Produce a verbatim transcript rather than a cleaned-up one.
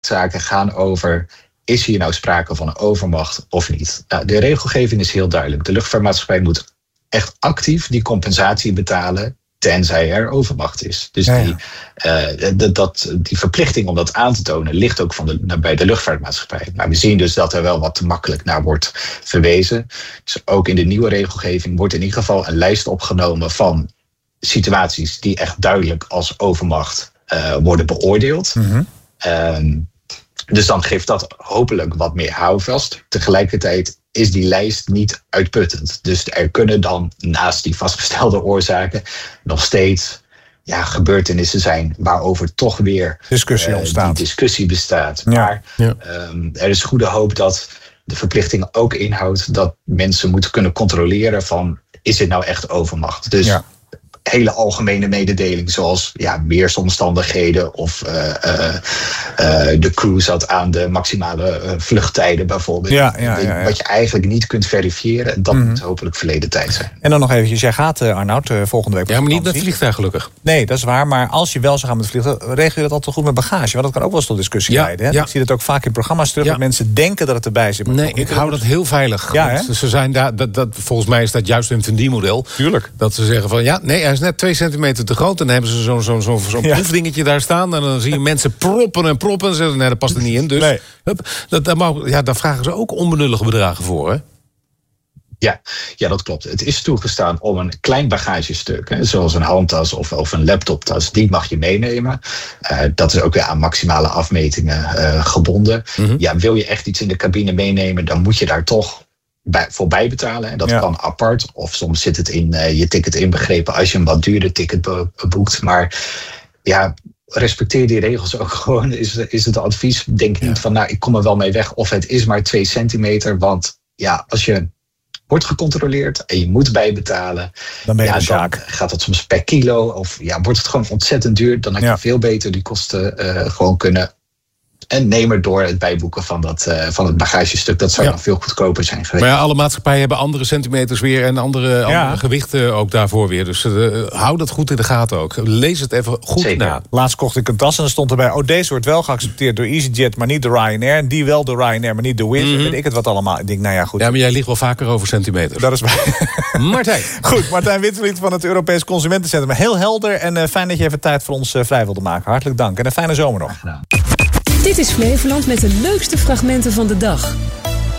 zaken gaan over, is hier nou sprake van een overmacht of niet? Nou, de regelgeving is heel duidelijk. De luchtvaartmaatschappij moet echt actief die compensatie betalen, tenzij er overmacht is. Dus ja, ja. Die, uh, dat, dat, die verplichting om dat aan te tonen ligt ook van de, bij de luchtvaartmaatschappij. Maar we zien dus dat er wel wat te makkelijk naar wordt verwezen. Dus ook in de nieuwe regelgeving wordt in ieder geval een lijst opgenomen van situaties die echt duidelijk als overmacht uh, worden beoordeeld. Mm-hmm. Um, dus dan geeft dat hopelijk wat meer houvast. Tegelijkertijd is die lijst niet uitputtend. Dus er kunnen dan naast die vastgestelde oorzaken nog steeds ja, gebeurtenissen zijn waarover toch weer discussie, uh, ontstaat. Die discussie bestaat. Ja, maar ja. Um, er is goede hoop dat de verplichting ook inhoudt dat mensen moeten kunnen controleren van, is dit nou echt overmacht? Dus ja. hele algemene mededeling, zoals ja, weersomstandigheden of uh, uh, uh, de crew zat aan de maximale uh, vluchttijden bijvoorbeeld. Ja, ja, ja, ja. Wat je eigenlijk niet kunt verifiëren, dat mm-hmm. moet hopelijk verleden tijd zijn. En dan nog eventjes, jij gaat uh, Arnoud uh, volgende week. Ja, maar niet met het vliegtuig gelukkig. Nee, dat is waar, maar als je wel zou gaan met het vliegtuig, regel je dat altijd goed met bagage? Want dat kan ook wel eens tot discussie ja, leiden. Hè? Ja. Ik zie dat ook vaak in programma's terug, ja. dat mensen denken dat het erbij zit. Nee, ik hou dat heel veilig. Ja, ze zijn daar, dat, dat, volgens mij is dat juist een verdienmodel. Tuurlijk. Dat ze zeggen van, ja, nee, hij is net twee centimeter te groot. En dan hebben ze zo'n zo, zo, zo ja. proefdingetje daar staan. En dan zie je mensen proppen en proppen. En zeggen, nee, dat past er niet in. Dus nee. hup, dat, dat mag, ja, daar vragen ze ook onbenullige bedragen voor, hè? Ja, ja, dat klopt. Het is toegestaan om een klein bagagestuk, hè, zoals een handtas of, of een laptoptas, die mag je meenemen. Uh, dat is ook weer aan maximale afmetingen uh, gebonden. Mm-hmm. Ja, wil je echt iets in de cabine meenemen, dan moet je daar toch bij, voor bijbetalen. En dat ja. kan apart. Of soms zit het in uh, je ticket inbegrepen als je een wat duurder ticket be- boekt. Maar ja, respecteer die regels ook gewoon. Is, is het advies. Denk niet ja. van, nou, ik kom er wel mee weg. Of het is maar twee centimeter. Want ja, als je wordt gecontroleerd en je moet bijbetalen, dan, ben je ja, de dan gaat dat soms per kilo. Of ja, wordt het gewoon ontzettend duur. Dan had je ja. veel beter die kosten uh, gewoon kunnen en neem er door het bijboeken van, dat, uh, van het bagagestuk. Dat zou ja. dan veel goedkoper zijn geweest. Maar ja, alle maatschappijen hebben andere centimeters weer en andere, ja. andere gewichten ook daarvoor weer. Dus uh, hou dat goed in de gaten ook. Lees het even goed Zeker. na. Laatst kocht ik een tas en er stond erbij, oh, deze wordt wel geaccepteerd door EasyJet, maar niet de Ryanair. En die wel de Ryanair, maar niet de Wizz. Mm-hmm. Weet ik het wat allemaal. Ik denk, nou ja, goed. Ja, maar jij ligt wel vaker over centimeters. Dat is waar. Martijn. Goed, Martijn Witterswil van het Europees Consumentencentrum. Heel helder en uh, fijn dat je even tijd voor ons uh, vrij wilde maken. Hartelijk dank en een fijne zomer nog. Dit is Flevoland met de leukste fragmenten van de dag.